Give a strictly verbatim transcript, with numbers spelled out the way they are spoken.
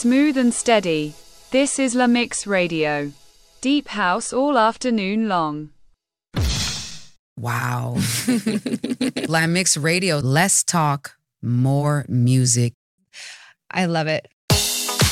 smooth and steady. This is La Mix Radio. Deep house all afternoon long. Wow. La Mix Radio. Less talk, more music. I love it.